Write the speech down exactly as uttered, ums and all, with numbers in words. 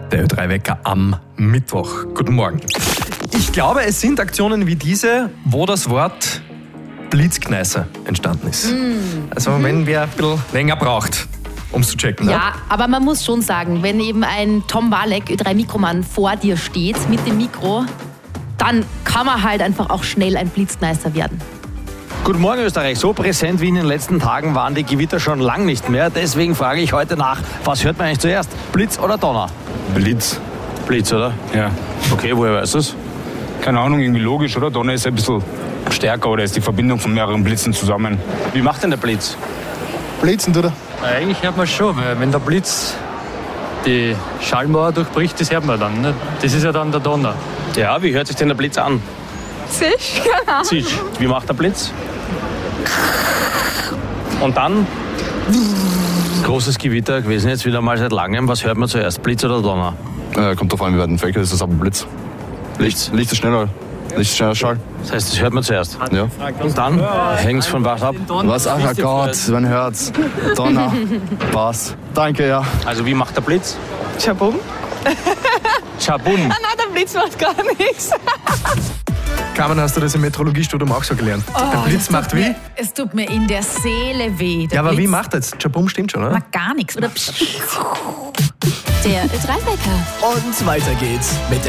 Der Ö drei Wecker am Mittwoch. Guten Morgen. Ich glaube, es sind Aktionen wie diese, wo das Wort Blitzkneißer entstanden ist. Mm. Also mhm. wenn wer ein bisschen länger braucht, um es zu checken. Ja, ne? Aber man muss schon sagen, wenn eben ein Tom Walek, Ö drei Mikromann, vor dir steht mit dem Mikro, dann kann man halt einfach auch schnell ein Blitzkneißer werden. Guten Morgen Österreich, so präsent wie in den letzten Tagen waren die Gewitter schon lang nicht mehr. Deswegen frage ich heute nach, was hört man eigentlich zuerst? Blitz oder Donner? Blitz. Blitz, oder? Ja. Okay, woher weißt du es? Keine Ahnung, irgendwie logisch, oder? Donner ist ein bisschen stärker oder ist die Verbindung von mehreren Blitzen zusammen. Wie macht denn der Blitz? Blitzen tut er. Eigentlich hört man schon, weil wenn der Blitz die Schallmauer durchbricht, das hört man dann. Ne? Das ist ja dann der Donner. Ja, wie hört sich denn der Blitz an? Zisch, genau. Zisch. Wie macht der Blitz? Und dann? Großes Gewitter gewesen, jetzt wieder mal seit langem. Was hört man zuerst, Blitz oder Donner? Äh, kommt drauf an, wie weit entfernt ist, das ist aber Blitz. Licht, Licht ist schneller. Licht ist schneller Schall. Das heißt, das hört man zuerst. Ja. Und dann hängt es von was ab? Was? Ach Gott, man hört's. Donner. Passt. Danke, ja. Also wie macht der Blitz? Tschabum. Tschabum. Ah nein, der Blitz macht gar nichts. Carmen, hast du das im Meteorologiestudium auch so gelernt? Oh, der Blitz macht wie? Mir, es tut mir in der Seele weh. Der Ja, aber Blitz wie macht das? Tschabum stimmt schon, oder? macht gar nichts. Oder psch. Der Ö drei Wecker. Und weiter geht's mit